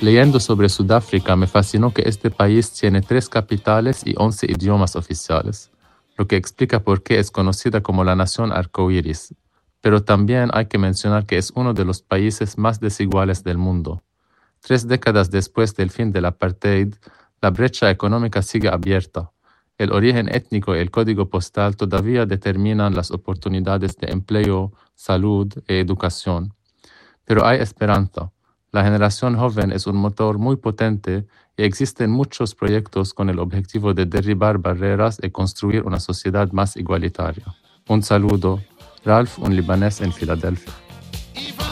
Leyendo sobre Sudáfrica me fascinó que este país tiene 3 capitales y 11 idiomas oficiales, lo que explica por qué es conocida como la nación arcoíris. Pero también hay que mencionar que es uno de los países más desiguales del mundo. 3 décadas después del fin del apartheid, la brecha económica sigue abierta. El origen étnico y el código postal todavía determinan las oportunidades de empleo, salud y educación. Pero hay esperanza. La generación joven es un motor muy potente y existen muchos proyectos con el objetivo de derribar barreras y construir una sociedad más igualitaria. Un saludo, Ralph, un libanés en Filadelfia.